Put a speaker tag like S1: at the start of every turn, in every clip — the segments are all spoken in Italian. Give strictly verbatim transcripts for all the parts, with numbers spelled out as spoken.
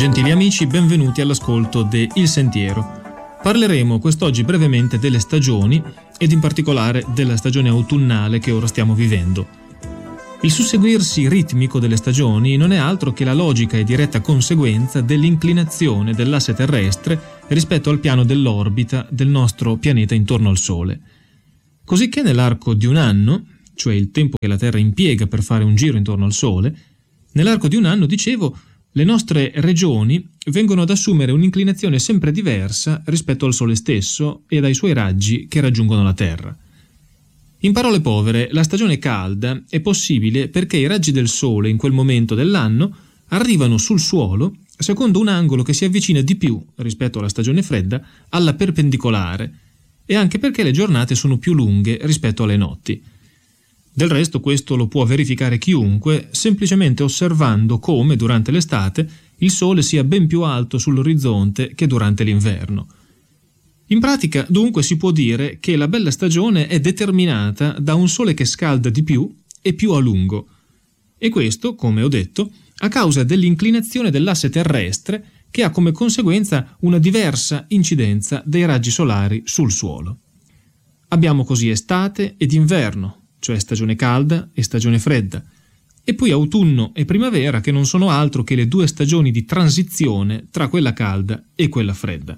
S1: Gentili amici, benvenuti all'ascolto de Il Sentiero. Parleremo quest'oggi brevemente delle stagioni ed in particolare della stagione autunnale che ora stiamo vivendo. Il susseguirsi ritmico delle stagioni non è altro che la logica e diretta conseguenza dell'inclinazione dell'asse terrestre rispetto al piano dell'orbita del nostro pianeta intorno al Sole. Cosicché nell'arco di un anno, cioè il tempo che la Terra impiega per fare un giro intorno al Sole, nell'arco di un anno, dicevo, le nostre regioni vengono ad assumere un'inclinazione sempre diversa rispetto al Sole stesso e ai suoi raggi che raggiungono la Terra. In parole povere, la stagione calda è possibile perché i raggi del Sole in quel momento dell'anno arrivano sul suolo secondo un angolo che si avvicina di più rispetto alla stagione fredda alla perpendicolare e anche perché le giornate sono più lunghe rispetto alle notti. Del resto questo lo può verificare chiunque semplicemente osservando come durante l'estate il Sole sia ben più alto sull'orizzonte che durante l'inverno. In pratica dunque si può dire che la bella stagione è determinata da un Sole che scalda di più e più a lungo. E questo, come ho detto, a causa dell'inclinazione dell'asse terrestre che ha come conseguenza una diversa incidenza dei raggi solari sul suolo. Abbiamo così estate ed inverno, cioè stagione calda e stagione fredda, e poi autunno e primavera che non sono altro che le due stagioni di transizione tra quella calda e quella fredda.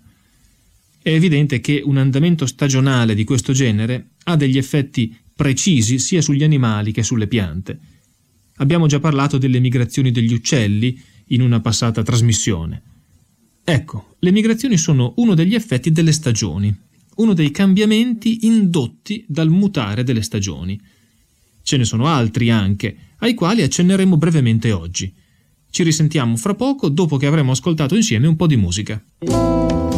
S1: È evidente che un andamento stagionale di questo genere ha degli effetti precisi sia sugli animali che sulle piante. Abbiamo già parlato delle migrazioni degli uccelli in una passata trasmissione. Ecco, le migrazioni sono uno degli effetti delle stagioni, uno dei cambiamenti indotti dal mutare delle stagioni. Ce ne sono altri anche, ai quali accenneremo brevemente oggi. Ci risentiamo fra poco dopo che avremo ascoltato insieme un po' di musica.